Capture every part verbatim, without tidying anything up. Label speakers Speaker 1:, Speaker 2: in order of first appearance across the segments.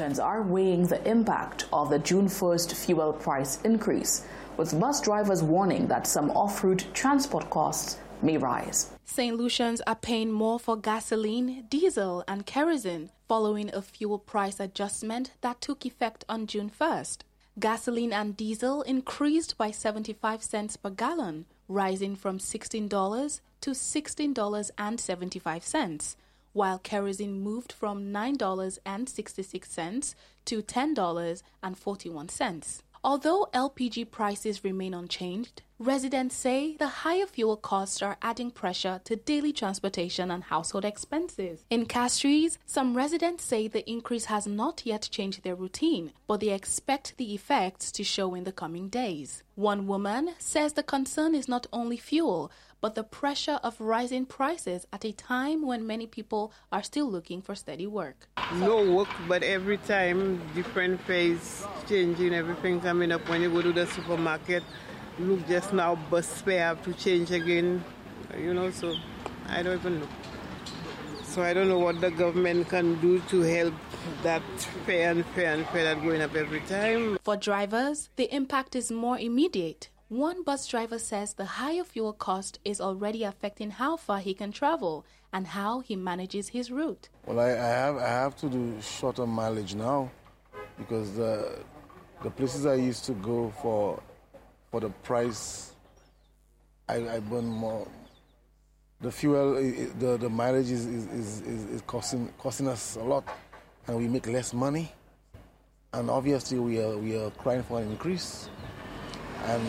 Speaker 1: Lucians are weighing the impact of the June first fuel price increase, with bus drivers warning that some off-route transport costs may rise.
Speaker 2: Saint Lucians are paying more for gasoline, diesel and kerosene following a fuel price adjustment that took effect on June first. Gasoline and diesel increased by seventy-five cents per gallon, rising from sixteen dollars to sixteen dollars and seventy-five cents, while kerosene moved from nine dollars and sixty-six cents to ten dollars and forty-one cents. Although L P G prices remain unchanged, residents say the higher fuel costs are adding pressure to daily transportation and household expenses. In Castries, some residents say the increase has not yet changed their routine, but they expect the effects to show in the coming days. One woman says the concern is not only fuel, but the pressure of rising prices at a time when many people are still looking for steady work.
Speaker 3: No work, but every time different phase changing, everything coming up. When you go to the supermarket, look, just now bus fare have to change again, you know, so I don't even know. So I don't know what the government can do to help that fare and fare and fare that going up every time.
Speaker 2: For drivers, the impact is more immediate. One bus driver says the higher fuel cost is already affecting how far he can travel and how he manages his route.
Speaker 4: Well, I, I have I have to do shorter mileage now because the the places I used to go for for the price, I, I burn more. The fuel, the, the mileage is, is, is, is costing costing us a lot, and we make less money. And obviously, we are we are crying for an increase, and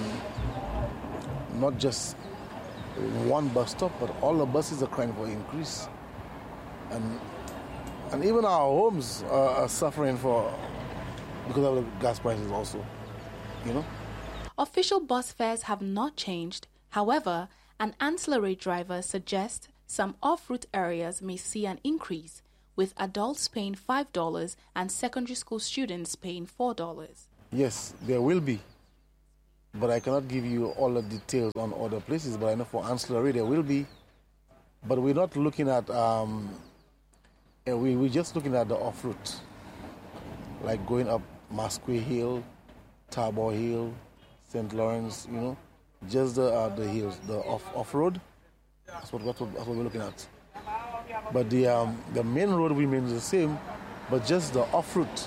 Speaker 4: not just one bus stop, but all the buses are crying for an increase, and and even our homes are, are suffering for because of the gas prices also, you know.
Speaker 2: Official bus fares have not changed. However, an ancillary driver suggests some off-route areas may see an increase, with adults paying five dollars and secondary school students paying four dollars.
Speaker 4: Yes, there will be, but I cannot give you all the details on other places, but I know for ancillary there will be. But we're not looking at, um, we, we're just looking at the off-route, like going up Masque Hill, Tabor Hill, Saint Lawrence, you know, just the uh, the hills, the off off road. That's what, that's what that's what we're looking at. But the um, the main road remains the same, but just the off route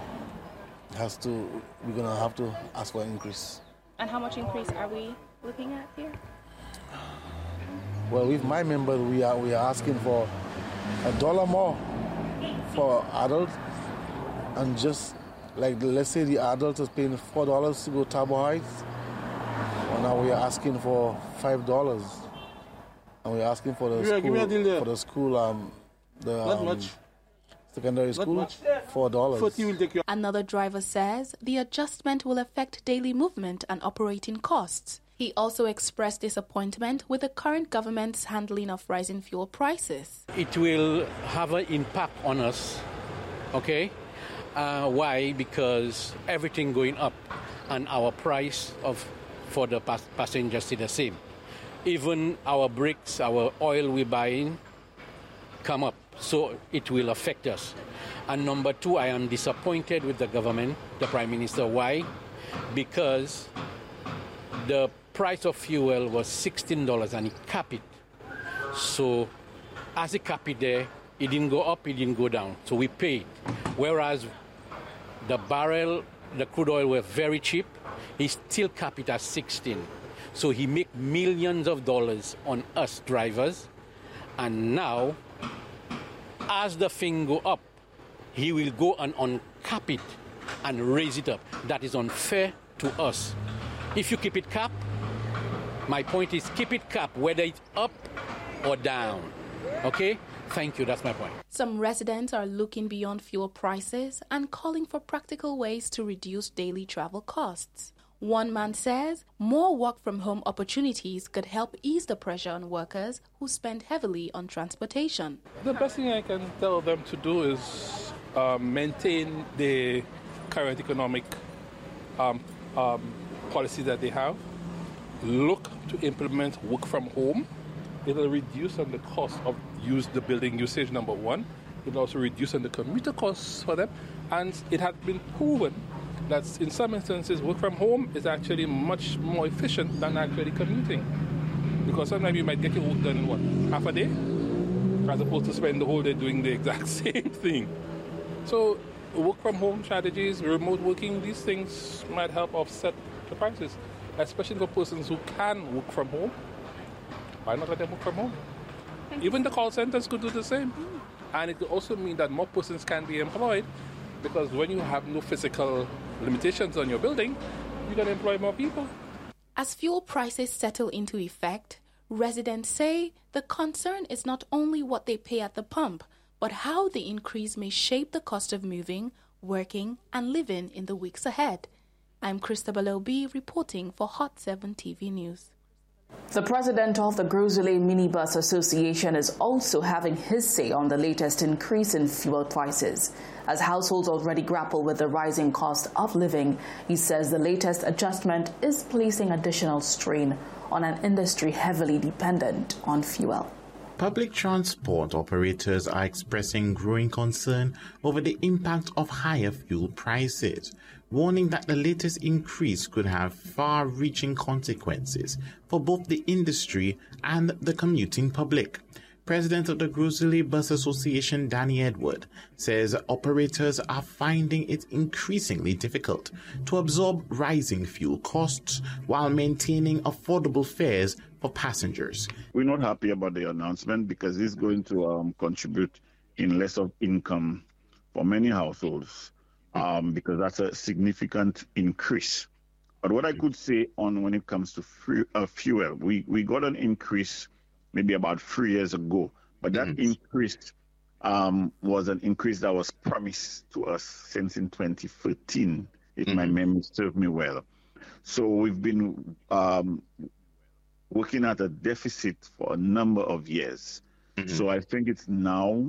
Speaker 4: has to. We're gonna have to ask for an increase.
Speaker 2: And how much increase are we looking at here?
Speaker 4: Well, with my members, we are we are asking for a dollar more for adults, and just. Like, let's say the adult is paying four dollars to go Tabor Heights. Well, now we are asking for five dollars. And we're asking for the
Speaker 5: yeah,
Speaker 4: school, for the school, um, the um, secondary school, four dollars.
Speaker 2: Another driver says the adjustment will affect daily movement and operating costs. He also expressed disappointment with the current government's handling of rising fuel prices.
Speaker 6: It will have an impact on us, okay? Uh, why? Because everything going up and our price of for the pas- passengers is the same. Even our bricks, our oil we're buying come up, so it will affect us. And number two, I am disappointed with the government, the Prime Minister. Why? Because the price of fuel was sixteen dollars and he capped it. So as he capped it there, it didn't go up, it didn't go down. So we paid. Whereas the barrel, the crude oil were very cheap, he still capped it at sixteen. So he make millions of dollars on us drivers. And now, as the thing go up, he will go and uncap it and raise it up. That is unfair to us. If you keep it capped, my point is keep it capped, whether it's up or down. Okay? Thank you, that's my point.
Speaker 2: Some residents are looking beyond fuel prices and calling for practical ways to reduce daily travel costs. One man says more work-from-home opportunities could help ease the pressure on workers who spend heavily on transportation.
Speaker 5: The best thing I can tell them to do is um, maintain the current economic um, um, policy that they have. Look to implement work from home. It will reduce on the cost of use the building usage, number one. It also reduces the commuter costs for them. And it has been proven that in some instances, work from home is actually much more efficient than actually commuting. Because sometimes you might get your work done in what, half a day? As opposed to spend the whole day doing the exact same thing. So work from home strategies, remote working, these things might help offset the prices, especially for persons who can work from home. Why not let them work from home? Even the call centers could do the same. And it could also mean that more persons can be employed, because when you have no physical limitations on your building, you can employ more people.
Speaker 2: As fuel prices settle into effect, residents say the concern is not only what they pay at the pump, but how the increase may shape the cost of moving, working, and living in the weeks ahead. I'm Christabel Obi reporting for Hot seven T V News.
Speaker 1: The president of the Gros-Islet Minibus Association is also having his say on the latest increase in fuel prices. As households already grapple with the rising cost of living, he says the latest adjustment is placing additional strain on an industry heavily dependent on fuel.
Speaker 7: Public transport operators are expressing growing concern over the impact of higher fuel prices, warning that the latest increase could have far-reaching consequences for both the industry and the commuting public. President of the Gros-Islet Bus Association, Danny Edward, says operators are finding it increasingly difficult to absorb rising fuel costs while maintaining affordable fares for passengers.
Speaker 8: We're not happy about the announcement because it's going to um, contribute in less of income for many households um, because that's a significant increase. But what I could say on when it comes to free, uh, fuel, we, we got an increase maybe about three years ago, but that mm-hmm. increase um, was an increase that was promised to us since in twenty thirteen, if mm-hmm. my memory serves me well. So we've been um, working at a deficit for a number of years. Mm-hmm. So I think it's now,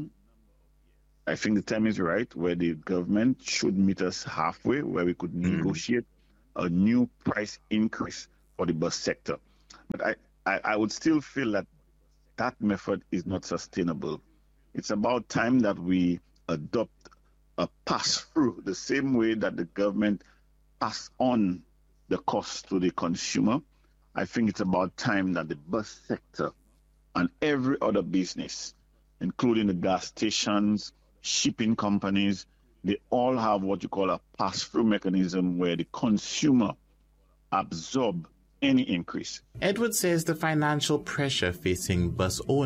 Speaker 8: I think the time is right where the government should meet us halfway, where we could mm-hmm. negotiate a new price increase for the bus sector. But I, I, I would still feel that that method is not sustainable. It's about time that we adopt a pass-through, the same way that the government pass on the cost to the consumer. I think it's about time that the bus sector and every other business, including the gas stations, shipping companies, they all have what you call a pass-through mechanism where the consumer absorb any increase.
Speaker 7: Edward says the financial pressure facing bus owners